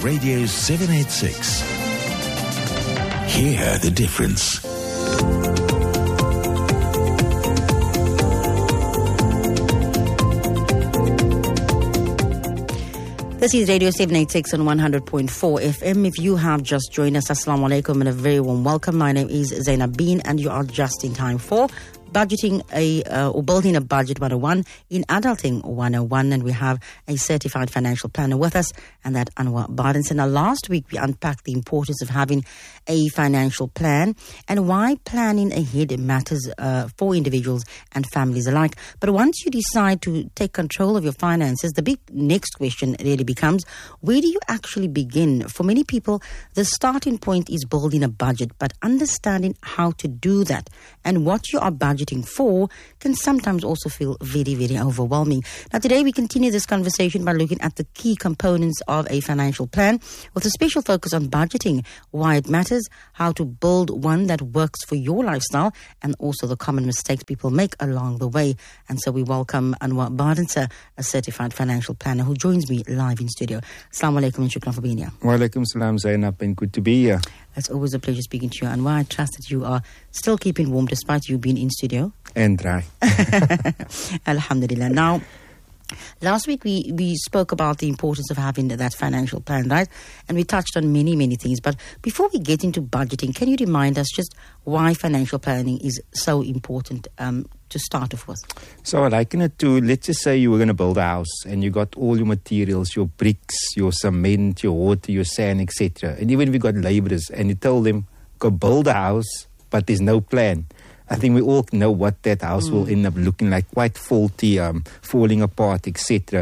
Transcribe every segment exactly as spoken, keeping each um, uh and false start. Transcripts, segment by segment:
Radio seven eighty-six. Hear the difference. This is Radio seven eighty-six on one hundred point four F M. If you have just joined us, Assalamu alaikum and a very warm welcome. My name is Zainab Bean and you are just in time for Budgeting a uh, or Building a Budget one oh one in Adulting one oh one, and we have a certified financial planner with us, and that Anwar Bardenson. Now, last week we unpacked the importance of having a financial plan and why planning ahead matters uh, for individuals and families alike. But once you decide to take control of your finances, the big next question really becomes, where do you actually begin? For many people, the starting point is building a budget, but understanding how to do that and what you are budgeting for can sometimes also feel very, very overwhelming. Now, today we continue this conversation by looking at the key components of a financial plan with a special focus on budgeting, why it matters, how to build one that works for your lifestyle, and also the common mistakes people make along the way. And so we welcome Anwar Bardenson, a certified financial planner who joins me live in studio. Assalamu alaikum and shukran for being here. Wa alaikum salam, Zainab, and good to be here. It's always a pleasure speaking to you, Anwar. I trust that you are still keeping warm despite you being in studio. And dry. Alhamdulillah. Now, last week we, we spoke about the importance of having that financial plan, right? And we touched on many, many things. But before we get into budgeting, can you remind us just why financial planning is so important um, to start off with? So I liken it to, let's just say you were going to build a house and you got all your materials, your bricks, your cement, your water, your sand, et cetera. And even if you got laborers and you tell them, go build a house, but there's no plan. I think we all know what that house mm. will end up looking like, quite faulty, um, falling apart, et cetera.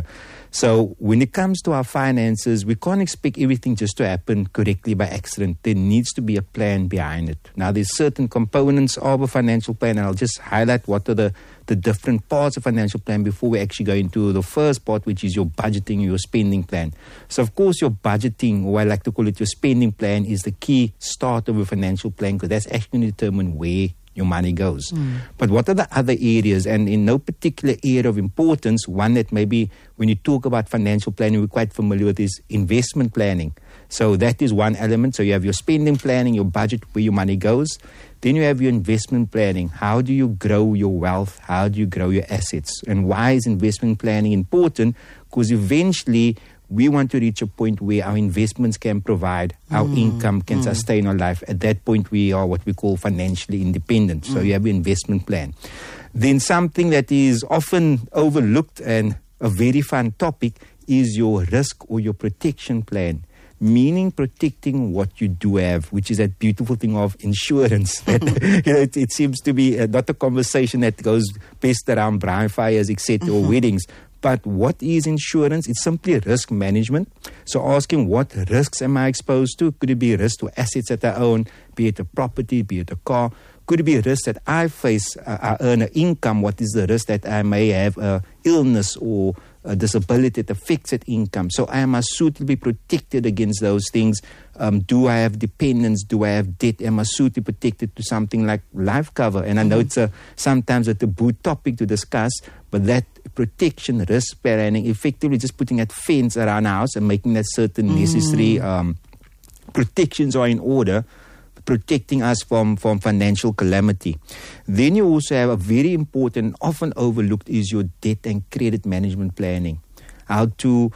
So when it comes to our finances, we can't expect everything just to happen correctly by accident. There needs to be a plan behind it. Now, there's certain components of a financial plan, and I'll just highlight what are the, the different parts of financial plan before we actually go into the first part, which is your budgeting, your spending plan. So, of course, your budgeting, or I like to call it your spending plan, is the key start of a financial plan, because that's actually going to determine where your money goes. Mm. But what are the other areas? And in no particular area of importance, one that maybe when you talk about financial planning, we're quite familiar with is investment planning. So that is one element. So you have your spending planning, your budget, where your money goes. Then you have your investment planning. How do you grow your wealth? How do you grow your assets? And why is investment planning important? Because eventually we want to reach a point where our investments can provide, our mm. income can mm. sustain our life. At that point, we are what we call financially independent. Mm. So you have an investment plan. Then something that is often overlooked and a very fun topic is your risk or your protection plan. Meaning protecting what you do have, which is that beautiful thing of insurance. That, you know, it, it seems to be uh, not a conversation that goes best around brine fires, et cetera, mm-hmm. or weddings. But what is insurance? It's simply risk management. So asking, what risks am I exposed to? Could it be a risk to assets that I own, be it a property, be it a car? Could it be a risk that I face, uh, I earn an income? What is the risk that I may have an illness or a disability that affects that income? So am I suitably protected against those things? Um, do I have dependents? Do I have debt? Am I suitably protected to something like life cover? And I know mm-hmm. it's a, sometimes a taboo topic to discuss, but that protection, risk planning, effectively just putting that fence around our house and making that certain mm. necessary um, protections are in order, protecting us from, from financial calamity. Then you also have a very important, often overlooked, is your debt and credit management planning. How to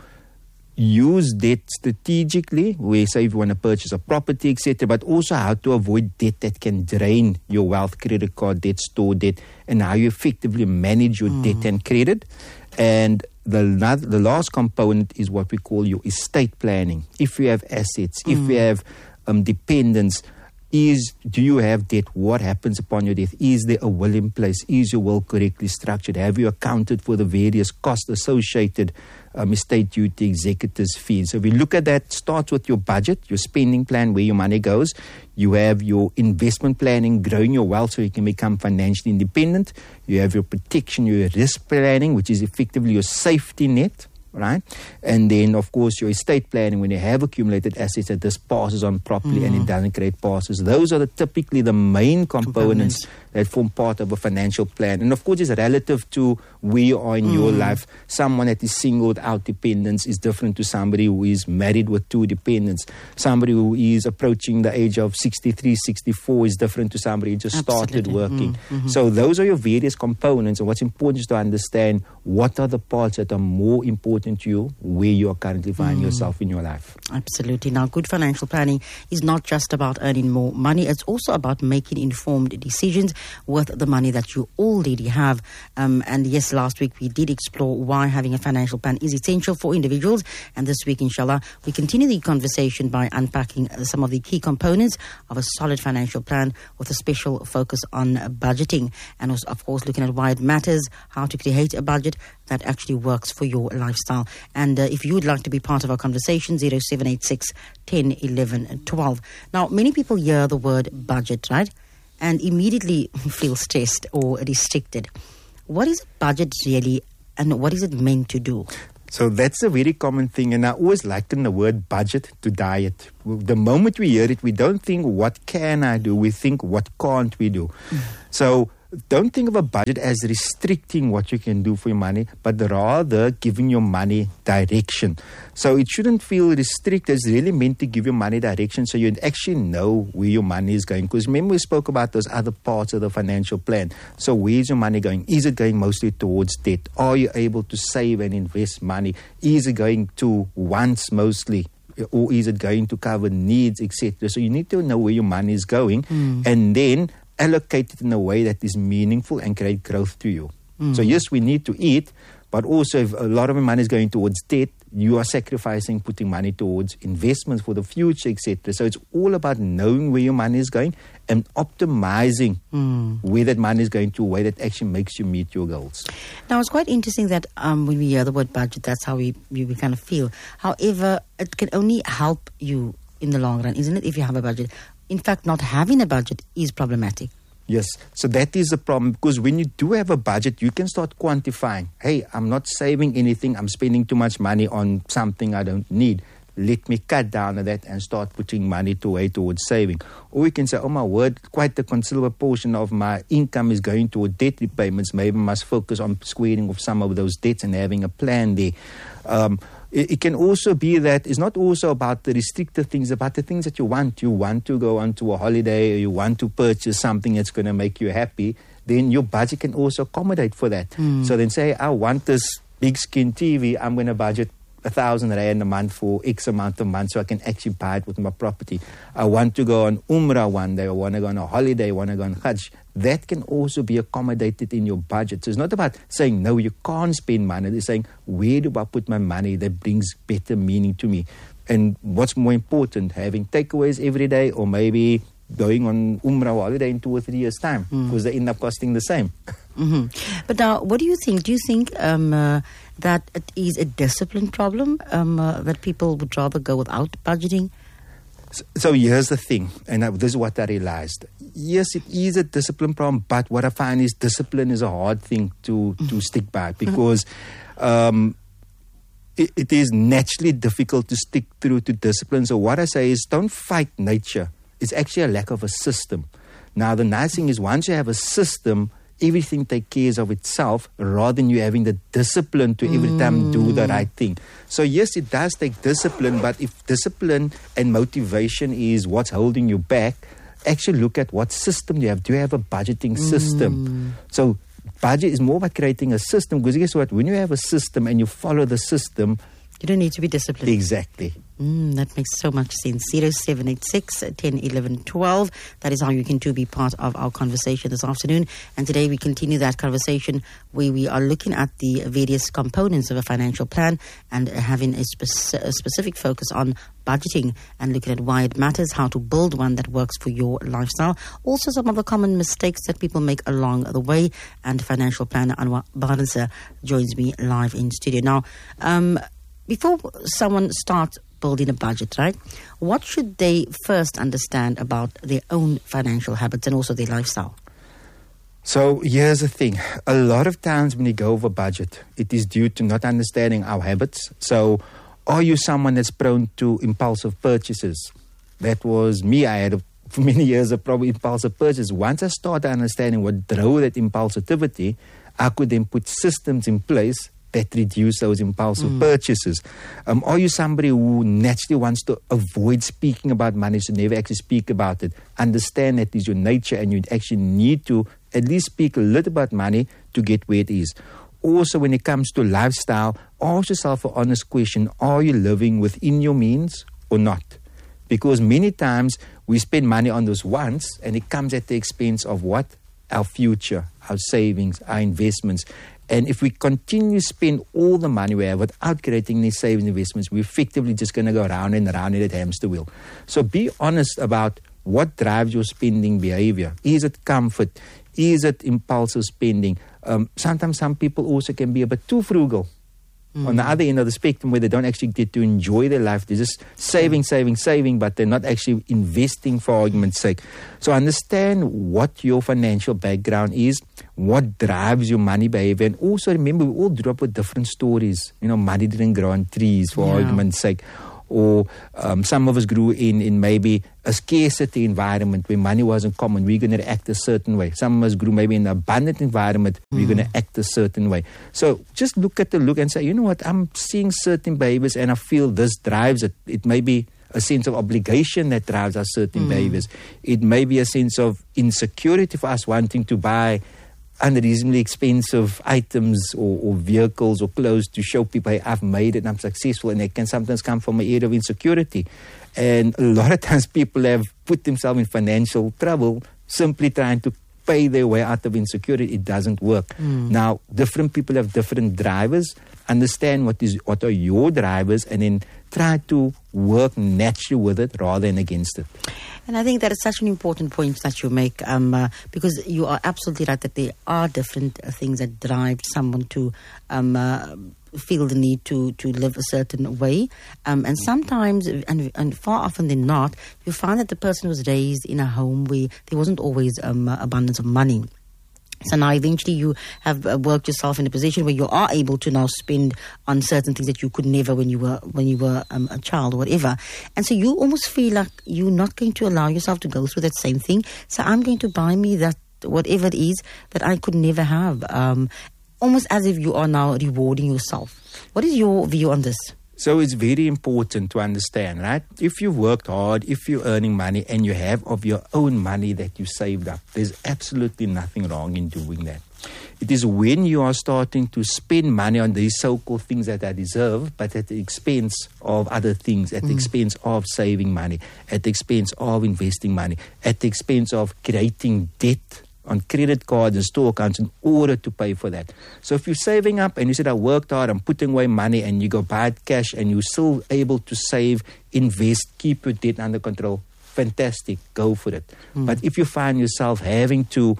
use debt strategically, where say if you want to purchase a property, et cetera, but also how to avoid debt that can drain your wealth, credit card debt, store debt, and how you effectively manage your mm. debt and credit. And the, the last component is what we call your estate planning. If you have assets, mm. if you have um, dependents, is do you have debt? What happens upon your death? Is there a will in place? Is your will correctly structured? Have you accounted for the various costs associated, um, estate duty, executors' fees? So if we look at that, starts with your budget, your spending plan, where your money goes. You have your investment planning, growing your wealth so you can become financially independent. You have your protection, your risk planning, which is effectively your safety net. right? And then, of course, your estate planning, when you have accumulated assets, that this passes on properly mm. and it doesn't create passes. Those are the, typically the main components, components that form part of a financial plan. And, of course, it's relative to where you are in mm. your life. Someone that is single without dependents is different to somebody who is married with two dependents. Somebody who is approaching the age of sixty-three, sixty-four is different to somebody who just Absolutely. started working. Mm. Mm-hmm. So those are your various components. And what's important is to understand what are the parts that are more important to you, where you are currently finding mm. yourself in your life. Absolutely. Now, good financial planning is not just about earning more money. It's also about making informed decisions with the money that you already have. Um, and yes, last week we did explore why having a financial plan is essential for individuals. And this week, inshallah, we continue the conversation by unpacking some of the key components of a solid financial plan with a special focus on budgeting. And also, of course, looking at why it matters, how to create a budget that actually works for your lifestyle. And uh, if you would like to be part of our conversation, zero seven eight six, ten, eleven, twelve. Now, many people hear the word budget, right? And immediately feel stressed or restricted. What is a budget really, and what is it meant to do? So that's a very common thing, and I always liken the word budget to diet. The moment we hear it, we don't think, what can I do? We think, what can't we do? Mm. So don't think of a budget as restricting what you can do for your money, but rather giving your money direction. So it shouldn't feel restricted. It's really meant to give your money direction so you actually know where your money is going. Because remember, we spoke about those other parts of the financial plan. So where's your money going? Is it going mostly towards debt? Are you able to save and invest money? Is it going to wants mostly? Or is it going to cover needs, et cetera? So you need to know where your money is going, mm. and then allocate it in a way that is meaningful and create growth to you. Mm. So yes, we need to eat, but also if a lot of my money is going towards debt, you are sacrificing putting money towards investments for the future, et cetera. So it's all about knowing where your money is going and optimizing mm. where that money is going to, a way that actually makes you meet your goals. Now, it's quite interesting that um, when we hear the word budget, that's how we, we, we kind of feel. However, it can only help you in the long run, isn't it, if you have a budget? In fact, not having a budget is problematic. Yes, so that is the problem, because when you do have a budget, you can start quantifying. Hey, I'm not saving anything. I'm spending too much money on something I don't need. Let me cut down on that and start putting money away towards saving. Or we can say, oh my word, quite a considerable portion of my income is going toward debt repayments. Maybe I must focus on squaring off some of those debts and having a plan there. Um, It, it can also be that it's not also about the restricted things, about the things that you want. You want to go on to a holiday, or you want to purchase something that's going to make you happy, then your budget can also accommodate for that. Mm. So then say, I want this big screen T V, I'm going to budget a thousand rand a month for X amount of months so I can actually buy it with my property. I want to go on Umrah one day, I want to go on a holiday, I want to go on Hajj. That can also be accommodated in your budget. So it's not about saying, no, you can't spend money. It's saying, where do I put my money that brings better meaning to me? And what's more important, having takeaways every day, or maybe going on Umrah holiday in two or three years' time, because mm. they end up costing the same. Mm-hmm. But now, what do you think? Do you think um, uh, that it is a discipline problem, um, uh, that people would rather go without budgeting? So, so here's the thing, and I, this is what I realized. Yes, it is a discipline problem, but what I find is discipline is a hard thing to, to mm-hmm. stick by, because um, it, it is naturally difficult to stick through to discipline. So what I say is, don't fight nature. It's actually a lack of a system. Now, the nice thing is, once you have a system, everything takes care of itself, rather than you having the discipline to every time do the right thing. So yes, it does take discipline, but if discipline and motivation is what's holding you back, actually look at what system you have. Do you have a budgeting system? Mm. So budget is more about creating a system, because guess what? When you have a system and you follow the system, you don't need to be disciplined. Exactly. Mm, that makes so much sense. zero seven eight six, ten, eleven, twelve. That is how you can too be part of our conversation this afternoon. And today we continue that conversation where we are looking at the various components of a financial plan and having a, spec- a specific focus on budgeting and looking at why it matters, how to build one that works for your lifestyle. Also, some of the common mistakes that people make along the way. And financial planner Anwar Barnesa joins me live in studio. Now, um, before someone starts building a budget, right, what should they first understand about their own financial habits and also their lifestyle? So here's the thing. A lot of times when you go over budget, it is due to not understanding our habits. So are you someone that's prone to impulsive purchases? That was me. I had a, for many years a probably impulsive purchase. Once I started understanding what drove that impulsivity, I could then put systems in place that reduce those impulsive mm. purchases. Um, are you somebody who naturally wants to avoid speaking about money, so never actually speak about it? Understand that is your nature, and you actually need to at least speak a little about money to get where it is. Also, when it comes to lifestyle, ask yourself an honest question. Are you living within your means or not? Because many times we spend money on those wants, and it comes at the expense of what? Our future, our savings, our investments. And if we continue to spend all the money we have without creating these savings investments, we're effectively just going to go round and round in that hamster wheel. So be honest about what drives your spending behavior. Is it comfort? Is it impulsive spending? Um, sometimes some people also can be a bit too frugal. Mm. On the other end of the spectrum, where they don't actually get to enjoy their life. They're just saving, saving, saving, but they're not actually investing for argument's sake. So understand what your financial background is, what drives your money behavior, and also remember, we all grew up with different stories. You know, money didn't grow on trees, for yeah. argument's sake. Or um, some of us grew in, in maybe a scarcity environment where money wasn't common. We're going to act a certain way. Some of us grew maybe in an abundant environment. Mm. We're going to act a certain way. So just look at the look and say, you know what, I'm seeing certain behaviors and I feel this drives it. It may be a sense of obligation that drives our certain mm. behaviors. It may be a sense of insecurity for us wanting to buy unreasonably expensive items or, or vehicles or clothes to show people, hey, I've made it and I'm successful. And it can sometimes come from an area of insecurity. And a lot of times people have put themselves in financial trouble simply trying to pay their way out of insecurity. It doesn't work. Mm. Now, different people have different drivers. Understand what is what are your drivers, and then try to work naturally with it rather than against it. And I think that is such an important point that you make, um, uh, because you are absolutely right that there are different uh, things that drive someone to um, uh, feel the need to, to live a certain way. Um, and sometimes, and, and far often than not, you find that the person was raised in a home where there wasn't always um, uh, abundance of money. So now eventually you have uh, worked yourself in a position where you are able to now spend on certain things that you could never when you were when you were um, a child or whatever. And so you almost feel like you're not going to allow yourself to go through that same thing. So I'm going to buy me that whatever it is that I could never have. Um, almost as if you are now rewarding yourself. What is your view on this? So it's very important to understand, right? If you've worked hard, if you're earning money and you have of your own money that you saved up, there's absolutely nothing wrong in doing that. It is when you are starting to spend money on these so-called things that I deserve, but at the expense of other things, at mm. the expense of saving money, at the expense of investing money, at the expense of creating debt on credit cards and store accounts in order to pay for that. So if you're saving up and you said, I worked hard, I'm putting away money, and you go buy it cash and you're still able to save, invest, keep your debt under control, fantastic, go for it. Mm. But if you find yourself having to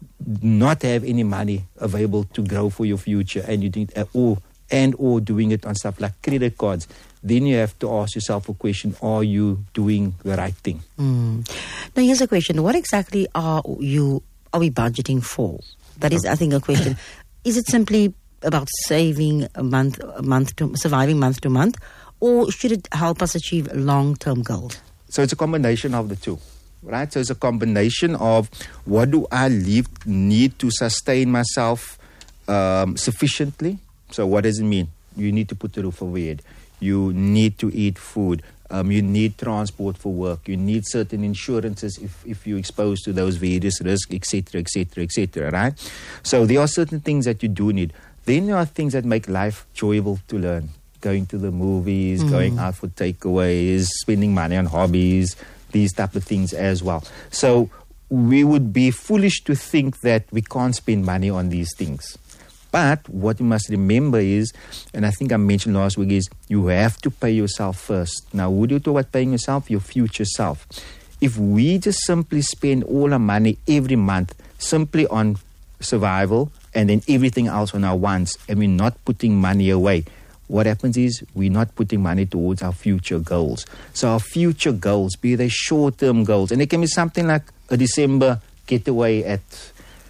not have any money available to grow for your future, and you need, uh, or, and or doing it on stuff like credit cards, then you have to ask yourself a question, are you doing the right thing? Mm. Now here's a question, what exactly are you are we budgeting for? That is, I think, a question. Is it simply about saving a month, a month to surviving month to month, or should it help us achieve long-term goals? So it's a combination of the two, right? So it's a combination of what do I leave, need to sustain myself um, sufficiently. So what does it mean? You need to put the roof over your head. You need to eat food. Um, you need transport for work. You need certain insurances if, if you're exposed to those various risks, et cetera, et cetera, et cetera, right? So there are certain things that you do need. Then there are things that make life enjoyable to learn. Going to the movies, mm. going out for takeaways, spending money on hobbies, these type of things as well. So we would be foolish to think that we can't spend money on these things. But what you must remember is, and I think I mentioned last week, is you have to pay yourself first. Now, who do you talk about paying yourself? Your future self. If we just simply spend all our money every month simply on survival and then everything else on our wants, and we're not putting money away, what happens is we're not putting money towards our future goals. So our future goals, be they short-term goals, and it can be something like a December getaway at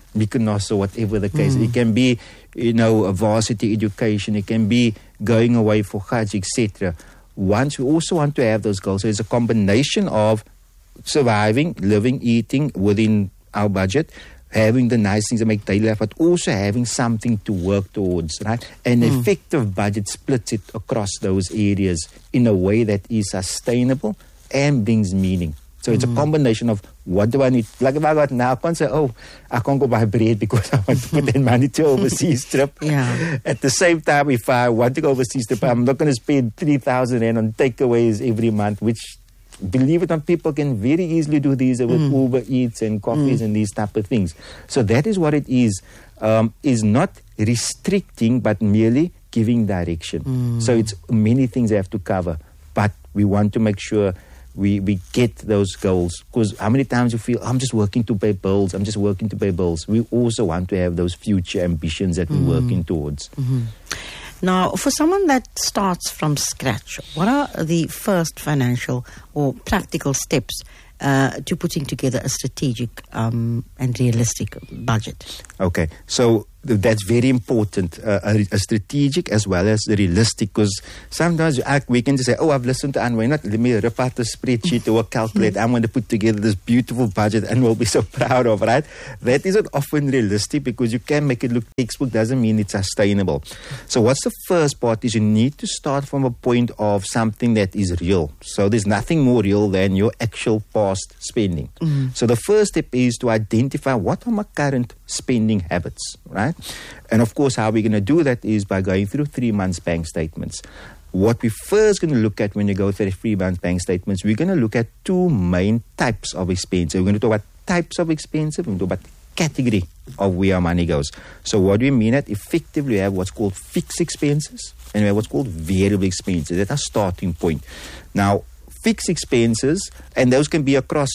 Mykonos or whatever the case. Mm. It can be, you know, a varsity education. It can be going away for Hajj, et cetera. Once we also want to have those goals. So it's a combination of surviving, living, eating within our budget, having the nice things that make daily life, but also having something to work towards, right? An mm. effective budget splits it across those areas in a way that is sustainable and brings meaning. So it's mm. a combination of what do I need? Like if I got now, I can't say, oh, I can't go buy bread because I want to put in money to overseas trip. Yeah. At the same time, if I want to go overseas trip, I'm not going to spend three thousand rand on takeaways every month, which, believe it or not, people can very easily do these with mm. Uber Eats and coffees mm. and these type of things. So that is what it is, um, is not restricting, but merely giving direction. Mm. So it's many things they have to cover, but we want to make sure we, we get those goals. Because how many times you feel, I'm just working to pay bills, I'm just working to pay bills. We also want to have those future ambitions that mm. we're working towards. Mm-hmm. Now, for someone that starts from scratch, what are the first financial or practical steps uh, to putting together a strategic um, and realistic budget? Okay, so that's very important, uh, a, a strategic as well as the realistic, because sometimes you act, we can just say, oh, I've listened to Anne, why not? Let me rip out the spreadsheet or calculate. I'm going to put together this beautiful budget and we'll be so proud of, right? That isn't often realistic because you can make it look textbook, doesn't mean it's sustainable. So what's the first part is you need to start from a point of something that is real. So there's nothing more real than your actual past spending. Mm. So the first step is to identify what are my current spending habits, right? And of course, how we're going to do that is by going through three months bank statements. What we're first going to look at when you go through three months bank statements, we're going to look at two main types of expenses. We're going to talk about types of expenses, we're going to talk about category of where our money goes. So what do we mean that effectively we have what's called fixed expenses and we have what's called variable expenses. That's our starting point. Now, fixed expenses, and those can be across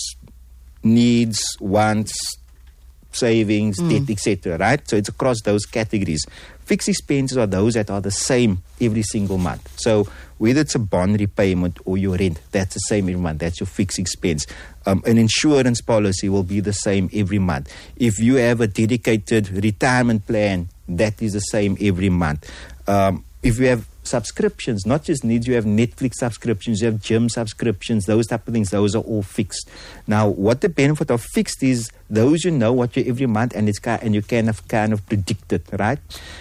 needs, wants, savings, mm. debt, et cetera, right? So it's across those categories. Fixed expenses are those that are the same every single month. So whether it's a bond repayment or your rent, that's the same every month. That's your fixed expense. Um, an insurance policy will be the same every month. If you have a dedicated retirement plan, that is the same every month. Um, if you have subscriptions, not just needs, you have Netflix subscriptions, you have gym subscriptions, those type of things, those are all fixed. Now, what the benefit of fixed is, those you know what you every month and it's and you kind of kind of predict it, right?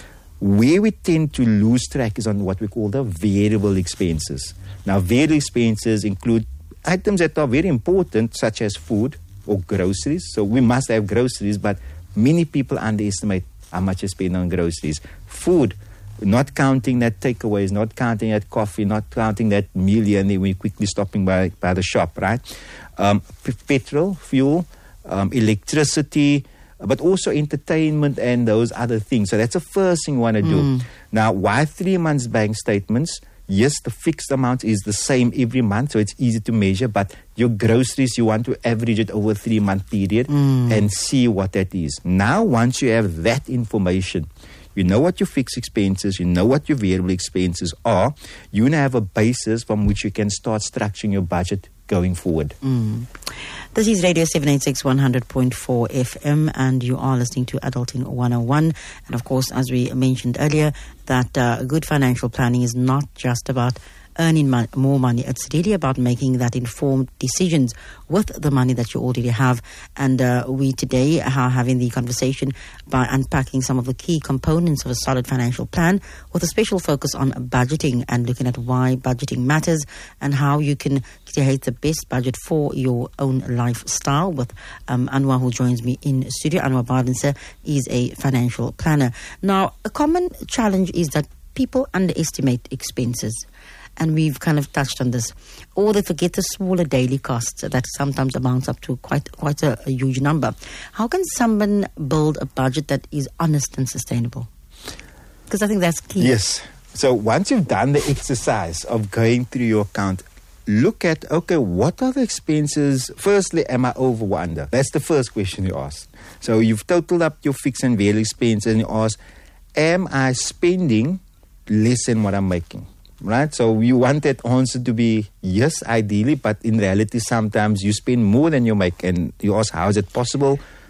Where we tend to lose track is on what we call the variable expenses. Now, variable expenses include items that are very important, such as food or groceries. So we must have groceries, but many people underestimate how much they spend on groceries. Food, not counting that takeaways, not counting that coffee, not counting that meal here and then we're quickly stopping by, by the shop, right? Um, p- petrol, fuel, um, electricity, but also entertainment and those other things. So that's the first thing you want to do. Mm. Now, why three months bank statements? Yes, the fixed amount is the same every month, so it's easy to measure, but your groceries, you want to average it over a three-month period mm. and see what that is. Now, once you have that information, you know what your fixed expenses, you know what your variable expenses are, you now have a basis from which you can start structuring your budget going forward. Mm. This is Radio seven eighty-six one hundred point four F M and you are listening to Adulting one oh one. And of course, as we mentioned earlier, that uh, good financial planning is not just about earning mo- more money. It's really about making that informed decisions with the money that you already have. And uh, we today are having the conversation by unpacking some of the key components of a solid financial plan with a special focus on budgeting and looking at why budgeting matters and how you can create the best budget for your own lifestyle with um, Anwar, who joins me in studio. Anwar Bardenser is a financial planner. Now, a common challenge is that people underestimate expenses. And we've kind of touched on this. Or they forget the smaller daily costs that sometimes amounts up to quite quite a, a huge number. How can someone build a budget that is honest and sustainable? Because I think that's key. Yes. So once you've done the exercise of going through your account, look at, okay, what are the expenses? Firstly, am I over or under? That's the first question you ask. So you've totaled up your fixed and variable expenses and you ask, am I spending less than what I'm making? Right? So you want that answer to be yes, ideally, but in reality, sometimes you spend more than you make. And you ask, how is it possible?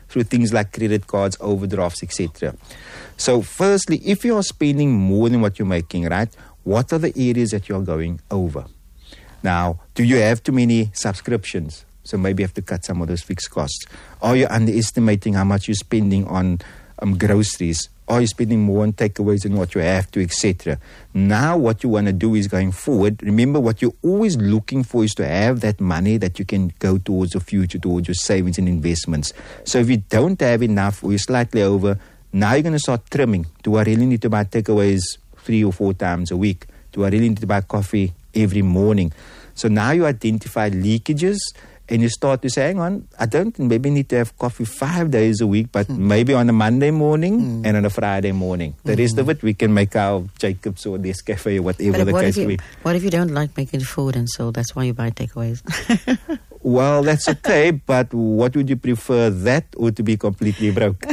through things like credit cards, overdrafts, et cetera. So firstly, if you are spending more than what you're making, right, what are the areas that you're going over? Now, do you have too many subscriptions? So maybe you have to cut some of those fixed costs. Are you underestimating how much you're spending on um, groceries? Are you spending more on takeaways than what you have to, et cetera? Now what you want to do is going forward, remember what you're always looking for is to have that money that you can go towards the future, towards your savings and investments. So if you don't have enough or you're slightly over, now you're going to start trimming. Do I really need to buy takeaways three or four times a week? Do I really need to buy coffee every morning? So now you identify leakages and you start to say, hang on, I don't maybe need to have coffee five days a week, but mm. maybe on a Monday morning mm. and on a Friday morning. The mm. rest of it, we can make our Jacobs or Nescafe or whatever but the what case you, may be. What if you don't like making food and so that's why you buy takeaways? Well, that's okay, but what would you prefer, that or to be completely broke?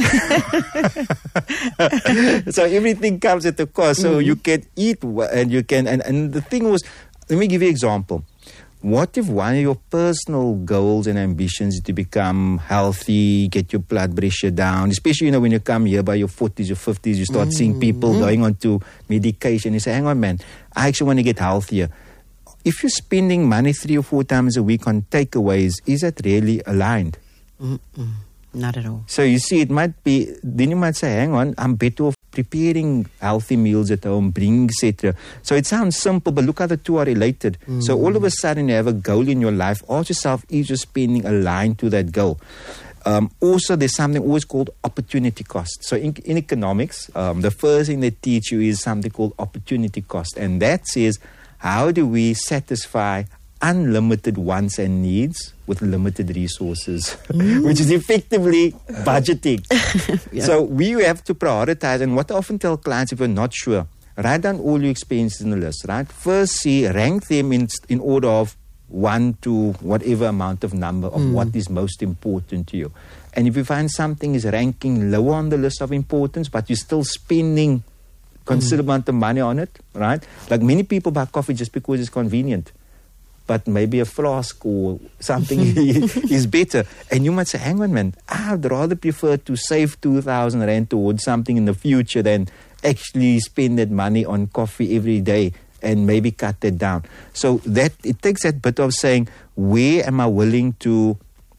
So everything comes at a cost. So mm. you can eat and you can, and, and the thing was, let me give you an example. What if one of your personal goals and ambitions is to become healthy, get your blood pressure down, especially, you know, when you come here by your forties or fifties, you start mm. seeing people mm. going on to medication. You say, hang on, man, I actually want to get healthier. If you're spending money three or four times a week on takeaways, is that really aligned? Mm-mm. Not at all. So you see, it might be, then you might say, hang on, I'm better off preparing healthy meals at home, bringing, et cetera. So it sounds simple, but look how the two are related. Mm. So all of a sudden you have a goal in your life. Ask yourself, is your spending aligned to that goal? Um, also, there's something always called opportunity cost. So in, in economics, um, the first thing they teach you is something called opportunity cost. And that says, how do we satisfy unlimited wants and needs with limited resources, mm. which is effectively budgeting. Yeah. So we have to prioritize, and what I often tell clients, if you're not sure, write down all your expenses in the list, right? First, see, rank them in, in order of one to whatever amount of number of mm. what is most important to you. And if you find something is ranking lower on the list of importance, but you're still spending considerable mm. amount of money on it, right? Like many people buy coffee just because it's convenient. But maybe a flask or something is better. And you might say, hang on, man, I'd rather prefer to save two thousand rand towards something in the future than actually spend that money on coffee every day and maybe cut that down. So that it takes that bit of saying, where am I willing to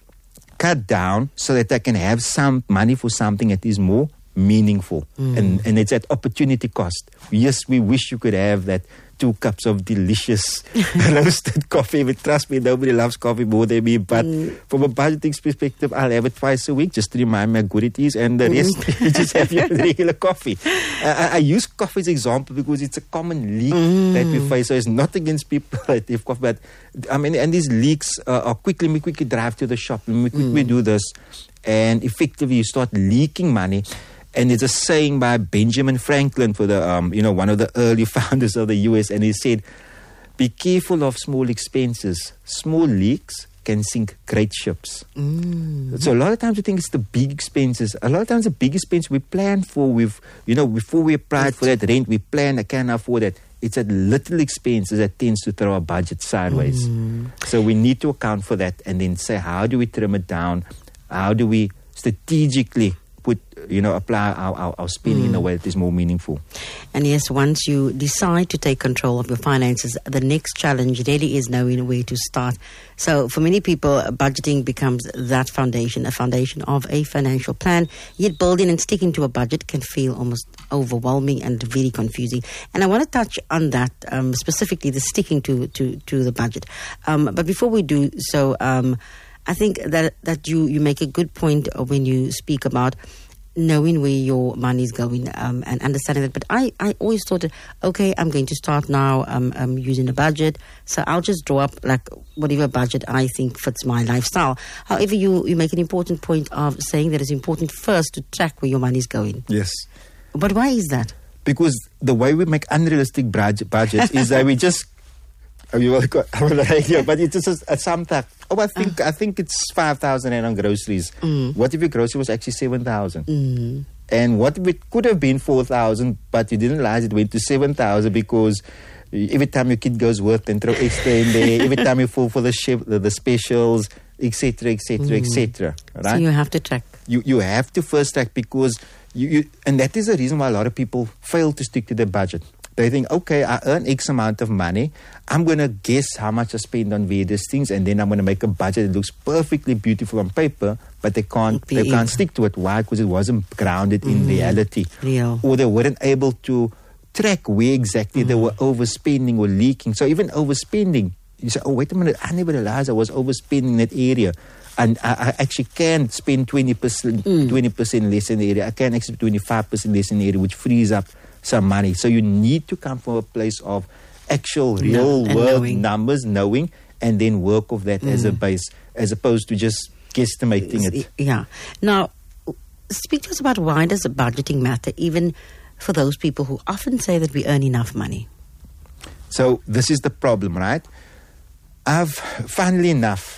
cut down so that I can have some money for something that is more meaningful? Mm. And, and it's at opportunity cost. Yes, we wish you could have that two cups of delicious roasted coffee. But trust me, nobody loves coffee more than me. But mm. from a budgeting perspective, I'll have it twice a week just to remind me how good it is. And the rest, mm. you just have your regular coffee. Uh, I, I use coffee as an example because it's a common leak mm. that we face. So it's not against people that have coffee. But I mean, and these leaks uh, are quickly, we quickly drive to the shop. And we quickly mm. do this. And effectively, you start leaking money. And it's a saying by Benjamin Franklin, for the um, you know, one of the early founders of the U S, and he said, be careful of small expenses. Small leaks can sink great ships. Mm. So a lot of times we think it's the big expenses. A lot of times the big expense we plan for, we've, you know, before we applied for that rent, we plan, I can't afford that. It's a little expenses that tends to throw our budget sideways. Mm. So we need to account for that and then say, how do we trim it down? How do we strategically put, you know, apply our, our, our spending mm. in a way that is more meaningful. And yes, once you decide to take control of your finances, the next challenge really is knowing where to start. So for many people, budgeting becomes that foundation, a foundation of a financial plan. Yet building and sticking to a budget can feel almost overwhelming and very confusing. And I want to touch on that, um, specifically the sticking to, to, to the budget. Um, but before we do so, um, I think that that you, you make a good point when you speak about knowing where your money is going um, and understanding that. But I, I always thought, that, okay, I'm going to start now um, um, using a budget. So I'll just draw up like whatever budget I think fits my lifestyle. However, you, you make an important point of saying that it's important first to track where your money is going. Yes. But why is that? Because the way we make unrealistic budget, budgets is that we just... I mean, well, but it's just a sum that, oh, I think uh. I think it's five thousand rand on groceries. Mm. What if your grocery was actually seven thousand? Mm. And what if it could have been four thousand, but you didn't realize it went to seven thousand because every time your kid goes work, then throw extra in there. Every time you fall for the, ship, the, the specials, et cetera, et cetera, mm. et cetera. Right? So you have to track. you, you have to first track because you, you, and that is the reason why a lot of people fail to stick to their budget. They think, okay, I earn X amount of money. I'm going to guess how much I spend on various things, and then I'm going to make a budget that looks perfectly beautiful on paper, but they can't they can't stick to it. Why? Because it wasn't grounded mm. in reality. Real. Or they weren't able to track where exactly mm. they were overspending or leaking. So even overspending, you say, oh, wait a minute, I never realized I was overspending in that area. And I, I actually can spend twenty percent, mm. twenty percent less in the area. I can actually twenty-five percent less in the area, which frees up some money. So you need to come from a place of actual real no, world knowing. numbers, knowing, and then work of that mm. as a base, as opposed to just guesstimating it. Yeah. Now, speak to us about why does budgeting matter, even for those people who often say that we earn enough money? So this is the problem, right? I've, funnily enough,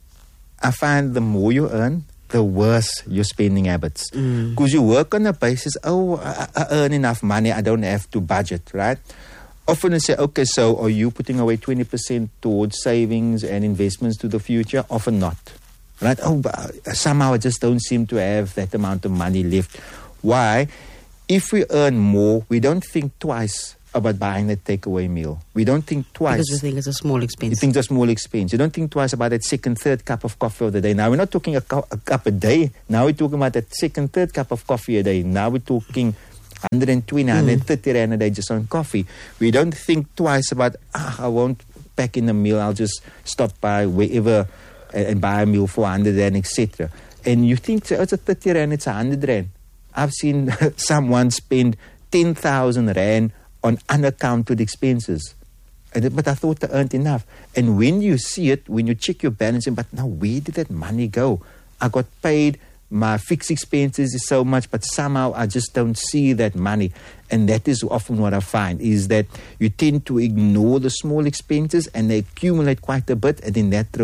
I find the more you earn, the worse your spending habits. Because mm. you work on the basis, oh, I, I earn enough money, I don't have to budget, right? Often I say, okay, so are you putting away twenty percent towards savings and investments to the future? Often not, right? Oh, but somehow I just don't seem to have that amount of money left. Why? If we earn more, we don't think twice about buying that takeaway meal. We don't think twice. Because we think it's a small expense. You think it's a small expense. You don't think twice about that second, third cup of coffee of the day. Now, we're not talking a, cu- a cup a day. Now we're talking about that second, third cup of coffee a day. Now we're talking one hundred twenty, mm. one hundred thirty rand a day just on coffee. We don't think twice about, ah, I won't pack in a meal. I'll just stop by wherever and, and buy a meal for one hundred rand, et cetera. And you think, oh, it's a thirty rand, it's one hundred rand. I've seen someone spend ten thousand rand on unaccounted expenses. And, but I thought I earned enough. And when you see it, when you check your balance, but now where did that money go? I got paid, my fixed expenses is so much, but somehow I just don't see that money. And that is often what I find, is that you tend to ignore the small expenses and they accumulate quite a bit, and then that throws